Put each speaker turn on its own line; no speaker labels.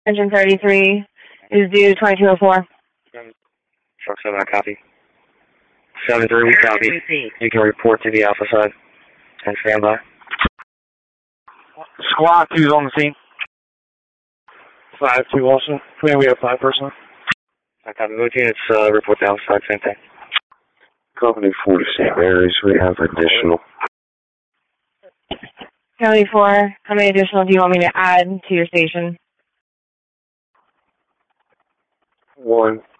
Engine 33 is due 2204.
Truck 7, I copy. 7-3, we copy. You can report to the Alpha side and stand by.
Squad 2's on the scene. 5-2 also. We have 5 personnel.
I copy. Both units report to Alpha side, same thing.
Company 46 Aries, we have additional.
Charlie 4, how many additional do you want me to add to your station?
1.